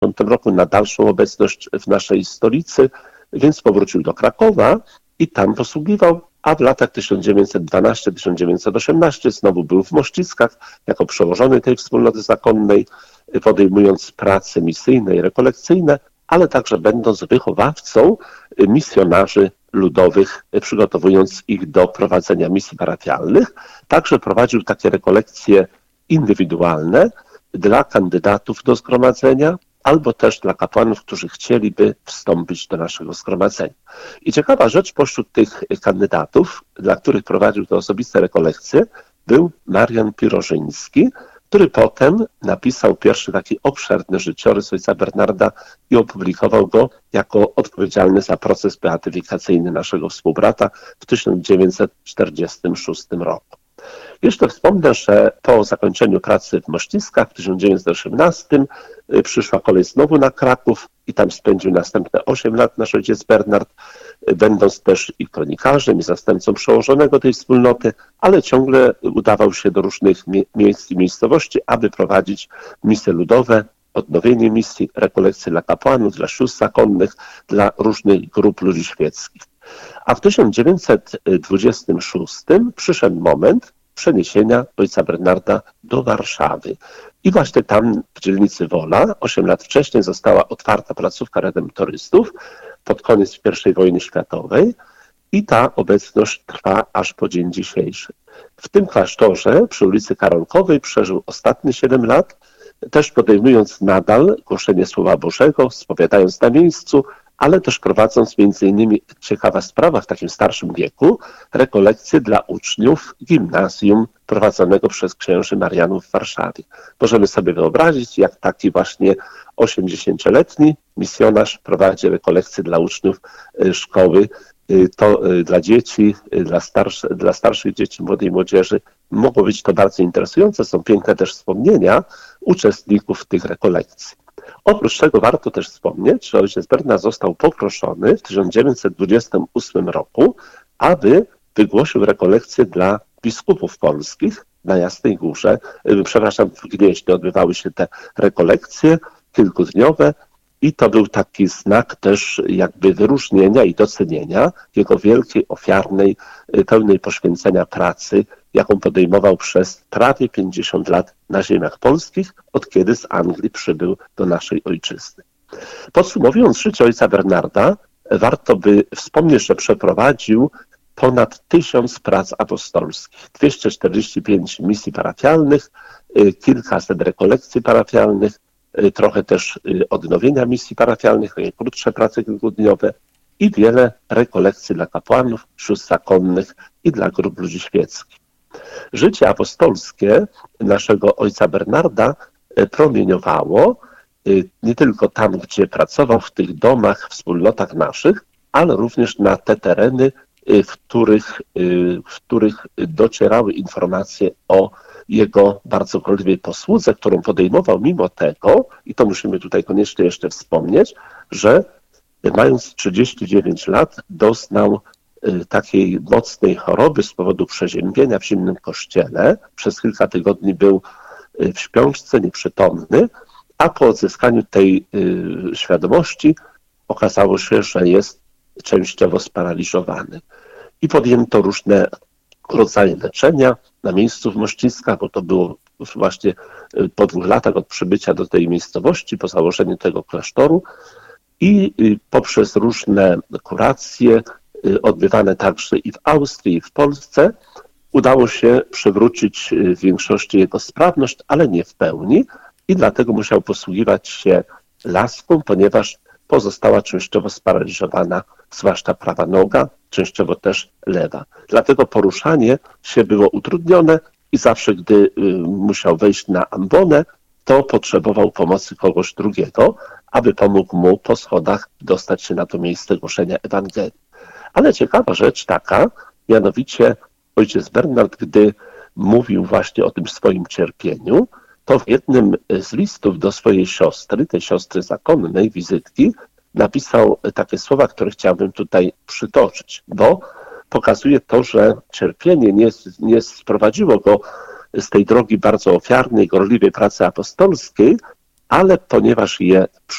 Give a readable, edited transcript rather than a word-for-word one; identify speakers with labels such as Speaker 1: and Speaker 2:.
Speaker 1: roku na dalszą obecność w naszej stolicy, więc powrócił do Krakowa i tam posługiwał, a w latach 1912-1918 znowu był w Mościskach jako przełożony tej wspólnoty zakonnej, podejmując prace misyjne i rekolekcyjne, ale także będąc wychowawcą misjonarzy ludowych, przygotowując ich do prowadzenia misji parafialnych. Także prowadził takie rekolekcje indywidualne dla kandydatów do zgromadzenia, albo też dla kapłanów, którzy chcieliby wstąpić do naszego zgromadzenia. I ciekawa rzecz, pośród tych kandydatów, dla których prowadził te osobiste rekolekcje, był Marian Pirożyński, który potem napisał pierwszy taki obszerny życiorys ojca Bernarda i opublikował go jako odpowiedzialny za proces beatyfikacyjny naszego współbrata w 1946 roku. Jeszcze wspomnę, że po zakończeniu pracy w Mościskach w 1918 przyszła kolej znowu na Kraków i tam spędził następne 8 lat nasz ojciec Bernard, będąc też i kronikarzem, i zastępcą przełożonego tej wspólnoty, ale ciągle udawał się do różnych miejsc i miejscowości, aby prowadzić misje ludowe, odnowienie misji, rekolekcje dla kapłanów, dla sióstr zakonnych, dla różnych grup ludzi świeckich. A w 1926 przyszedł moment przeniesienia ojca Bernarda do Warszawy. I właśnie tam w dzielnicy Wola 8 lat wcześniej została otwarta placówka redemptorystów pod koniec I wojny światowej i ta obecność trwa aż po dzień dzisiejszy. W tym klasztorze przy ulicy Karolkowej przeżył ostatnie 7 lat, też podejmując nadal głoszenie Słowa Bożego, spowiadając na miejscu, ale też prowadząc m.in. ciekawa sprawa w takim starszym wieku, rekolekcje dla uczniów gimnazjum prowadzonego przez księży Marianów w Warszawie. Możemy sobie wyobrazić, jak taki właśnie 80-letni misjonarz prowadzi rekolekcje dla uczniów szkoły. To dla dzieci, dla starszych dzieci, młodej młodzieży mogło być to bardzo interesujące. Są piękne też wspomnienia uczestników tych rekolekcji. Oprócz tego warto też wspomnieć, że ojciec Bernard został poproszony w 1928 roku, aby wygłosił rekolekcje dla biskupów polskich na Jasnej Górze. W Gnieźnie odbywały się te rekolekcje kilkudniowe i to był taki znak też jakby wyróżnienia i docenienia jego wielkiej, ofiarnej, pełnej poświęcenia pracy, jaką podejmował przez prawie 50 lat na ziemiach polskich, od kiedy z Anglii przybył do naszej ojczyzny. Podsumowując życie ojca Bernarda, warto by wspomnieć, że przeprowadził ponad 1000 prac apostolskich, 245 misji parafialnych, kilkaset rekolekcji parafialnych, trochę też odnowienia misji parafialnych, krótsze prace kilkudniowe i wiele rekolekcji dla kapłanów, sióstr zakonnych i dla grup ludzi świeckich. Życie apostolskie naszego ojca Bernarda promieniowało nie tylko tam, gdzie pracował, w tych domach, wspólnotach naszych, ale również na te tereny, w których docierały informacje o jego bardzo gorliwej posłudze, którą podejmował mimo tego, i to musimy tutaj koniecznie jeszcze wspomnieć, że mając 39 lat doznał takiej mocnej choroby z powodu przeziębienia w zimnym kościele. Przez kilka tygodni był w śpiączce, nieprzytomny, a po odzyskaniu tej świadomości okazało się, że jest częściowo sparaliżowany. I podjęto różne rodzaje leczenia na miejscu w Mościskach, bo to było właśnie po 2 latach od przybycia do tej miejscowości, po założeniu tego klasztoru i poprzez różne kuracje odbywane także i w Austrii, i w Polsce, udało się przywrócić w większości jego sprawność, ale nie w pełni i dlatego musiał posługiwać się laską, ponieważ pozostała częściowo sparaliżowana, zwłaszcza prawa noga, częściowo też lewa. Dlatego poruszanie się było utrudnione i zawsze, gdy musiał wejść na ambonę, to potrzebował pomocy kogoś drugiego, aby pomógł mu po schodach dostać się na to miejsce głoszenia Ewangelii. Ale ciekawa rzecz taka, mianowicie ojciec Bernard, gdy mówił właśnie o tym swoim cierpieniu, to w jednym z listów do swojej siostry, tej siostry zakonnej, wizytki, napisał takie słowa, które chciałbym tutaj przytoczyć, bo pokazuje to, że cierpienie nie sprowadziło go z tej drogi bardzo ofiarnej, gorliwej pracy apostolskiej, ale ponieważ je